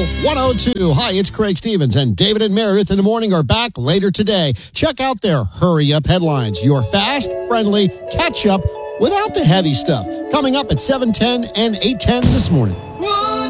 Channel 102. Hi, it's Craig Stevens, and David and Meredith in the morning are back later today. Check out their Hurry Up headlines. Your fast, friendly catch-up without the heavy stuff. Coming up at 7:10 and 8:10 this morning.